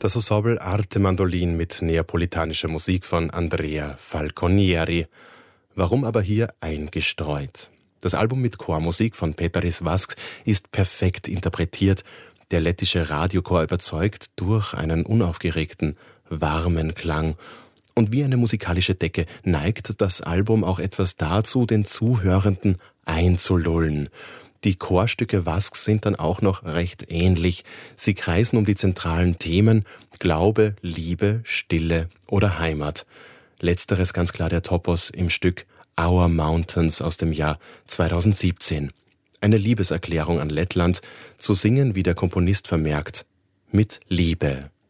Das Ensemble Arte Mandolin mit neapolitanischer Musik von Andrea Falconieri. Warum aber hier eingestreut? Das Album mit Chormusik von Pēteris Vasks ist perfekt interpretiert. Der lettische Radiochor überzeugt durch einen unaufgeregten, warmen Klang. Und wie eine musikalische Decke neigt das Album auch etwas dazu, den Zuhörenden einzulullen. Die Chorstücke Vasks sind dann auch noch recht ähnlich. Sie kreisen um die zentralen Themen Glaube, Liebe, Stille oder Heimat. Letzteres ganz klar der Topos im Stück Our Mountains aus dem Jahr 2017. Eine Liebeserklärung an Lettland, zu singen, wie der Komponist vermerkt, mit Liebe.